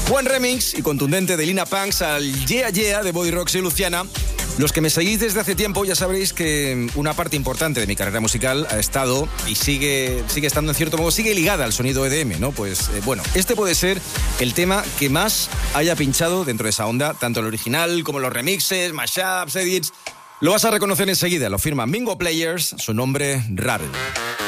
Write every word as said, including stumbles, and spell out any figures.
Buen remix y contundente de Lina Punks al Yeah Yeah de Body Rocks y Luciana. Los que me seguís desde hace tiempo ya sabréis que una parte importante de mi carrera musical ha estado y sigue, sigue estando en cierto modo, sigue ligada al sonido E D M, ¿no? Pues eh, bueno, este puede ser el tema que más haya pinchado dentro de esa onda, tanto el original como los remixes, mashups, edits. Lo vas a reconocer enseguida, lo firma Mingo Players, su nombre, Rattle.